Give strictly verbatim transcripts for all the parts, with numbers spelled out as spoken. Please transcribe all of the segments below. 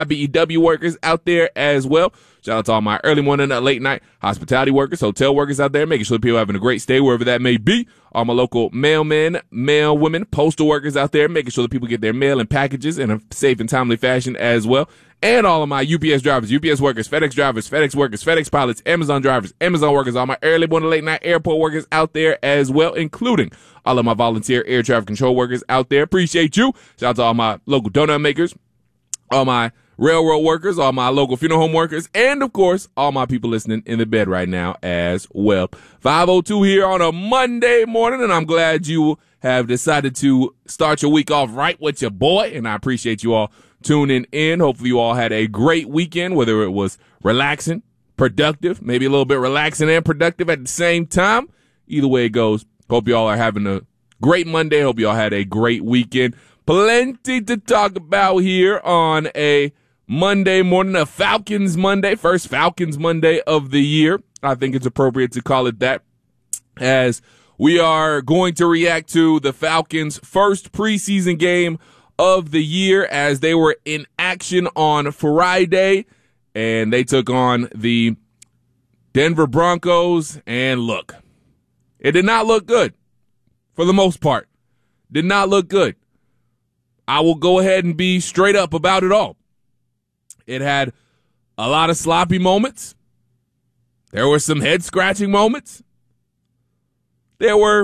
B E W workers out there as well. Shout out to all my early morning and late night hospitality workers, hotel workers out there, making sure people are having a great stay wherever that may be. All my local mailmen, mail women, postal workers out there, making sure that people get their mail and packages in a safe and timely fashion as well. And all of my U P S drivers, U P S workers, FedEx drivers, FedEx workers, FedEx pilots, Amazon drivers, Amazon workers, all my early morning, late night airport workers out there as well, including all of my volunteer air traffic control workers out there. Appreciate you. Shout out to all my local donut makers, all my railroad workers, all my local funeral home workers, and, of course, all my people listening in the bed right now as well. five oh two here on a Monday morning, and I'm glad you have decided to start your week off right with your boy, and I appreciate you all tuning in. Hopefully you all had a great weekend, whether it was relaxing, productive, maybe a little bit relaxing and productive at the same time. Either way it goes, hope you all are having a great Monday. Hope you all had a great weekend. Plenty to talk about here on a Monday morning, a Falcons Monday, first Falcons Monday of the year. I think it's appropriate to call it that, as we are going to react to the Falcons' first preseason game of the year, as they were in action on Friday, and they took on the Denver Broncos. And look, it did not look good for the most part. Did not look good. I will go ahead and be straight up about it all. It had a lot of sloppy moments. There were some head-scratching moments. There were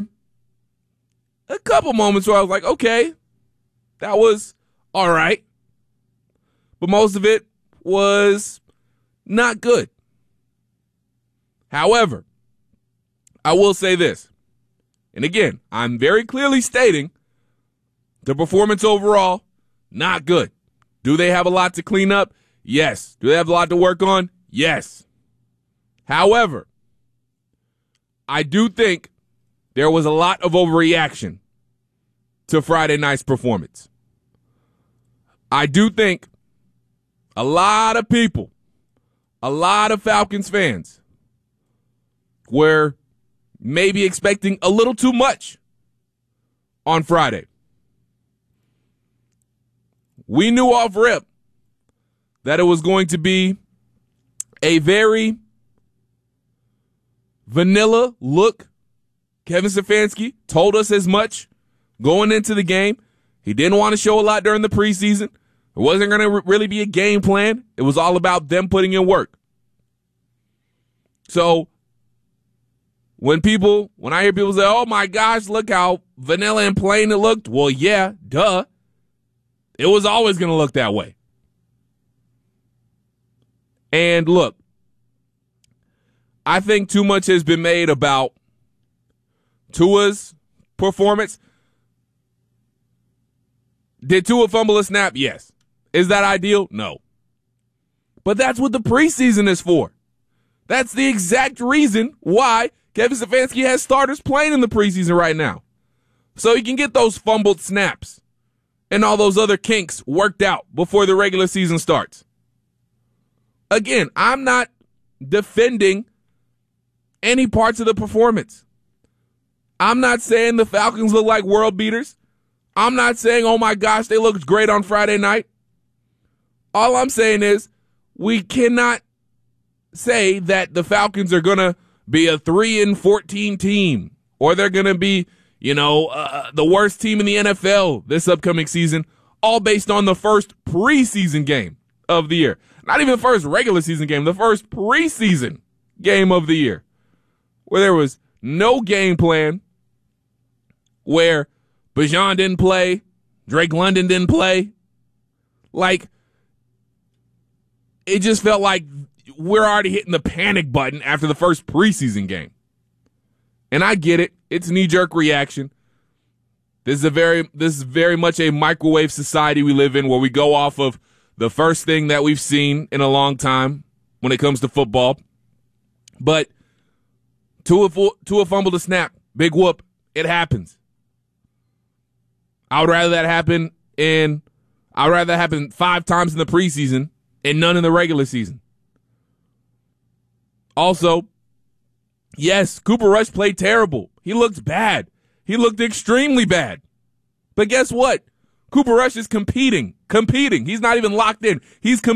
a couple moments where I was like, okay, that was all right. But most of it was not good. However, I will say this. And again, I'm very clearly stating the performance overall, not good. Do they have a lot to clean up? Yes. Do they have a lot to work on? Yes. However, I do think there was a lot of overreaction to Friday night's performance. I do think a lot of people, a lot of Falcons fans were maybe expecting a little too much on Friday. We knew off rip that it was going to be a very vanilla look. Kevin Stefanski told us as much going into the game. He didn't want to show a lot during the preseason. It wasn't going to re- really be a game plan. It was all about them putting in work. So when people, when I hear people say, oh my gosh, look how vanilla and plain it looked. Well, yeah, duh. It was always going to look that way. And look, I think too much has been made about Tua's performance. Did Tua fumble a snap? Yes. Is that ideal? No. But that's what the preseason is for. That's the exact reason why Kevin Stefanski has starters playing in the preseason right now. So he can get those fumbled snaps and all those other kinks worked out before the regular season starts. Again, I'm not defending any parts of the performance. I'm not saying the Falcons look like world beaters. I'm not saying, oh my gosh, they looked great on Friday night. All I'm saying is we cannot say that the Falcons are going to be a three and fourteen team, or they're going to be, you know, uh, the worst team in the N F L this upcoming season, all based on the first preseason game of the year. Not even the first regular season game, the first preseason game of the year, where there was no game plan, where Bijan didn't play, Drake London didn't play. Like, it just felt like we're already hitting the panic button after the first preseason game. And I get it. It's knee-jerk reaction. This is a very, this is very much a microwave society we live in, where we go off of the first thing that we've seen in a long time when it comes to football. But Tua, Tua fumbled a snap. Big whoop. It happens. I would rather that happen in, I would rather that happen five times in the preseason and none in the regular season. Also, yes, Cooper Rush played terrible. He looked bad. He looked extremely bad. But guess what? Cooper Rush is competing competing. He's not even locked in. He's competing.